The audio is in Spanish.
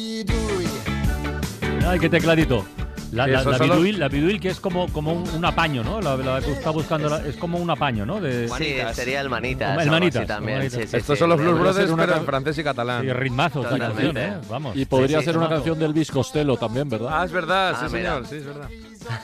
Ay, qué tecladito. La Sí, biduil, que es como un apaño, ¿no? La que está buscando, es como un apaño, ¿no? Sí, sería el Manitas. El algo Manitas, así también. el Manitas. Sí, Estos son los Blues Podría ser Brothers, una pero en can- francés y catalán. Sí, ritmazos esta Totalmente. canción, ¿eh? Vamos. Y podría Sí, ser una temazo. canción del Elvis Costello también, ¿verdad? Ah, es verdad, Ah, sí mira. señor, sí es verdad.